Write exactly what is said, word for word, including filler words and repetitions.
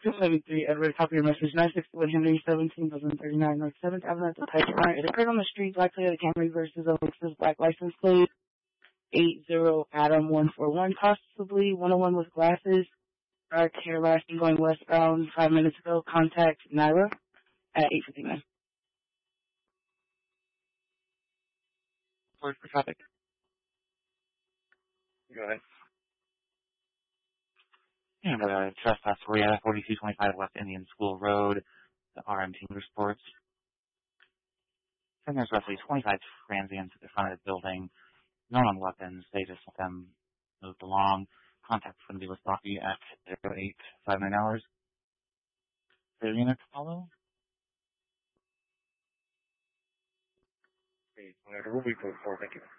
two seventy-three Edward, copy your message. nine sixty-one Henry, seventeen thirty-nine North seventh Avenue at the Pipeline. It occurred on the street, black Toyota Camry versus a Lexus black license plate. eight zero Adam one four one, possibly one oh one with glasses. Dark hair lasting going westbound five minutes ago. Contact Naira at eight fifty-nine. Word for traffic. Go ahead. And uh, trespass area, forty-two twenty-five West Indian School Road, the R M T Motorsports. And there's roughly twenty-five transients at the front of the building. No on weapons. They just let them move along. Contact somebody with Rocky at zero eight five nine hours. Is there a unit to follow? Okay, whatever will be put for, thank you.